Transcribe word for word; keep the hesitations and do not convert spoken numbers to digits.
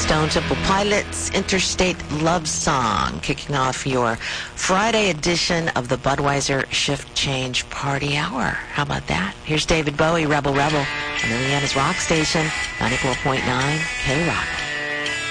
Stone Temple Pilots, Interstate Love Song, kicking off your Friday edition of the Budweiser Shift Change Party Hour. How about that? Here's David Bowie, Rebel Rebel, on Indiana's Rock Station, ninety-four point nine K-Rock.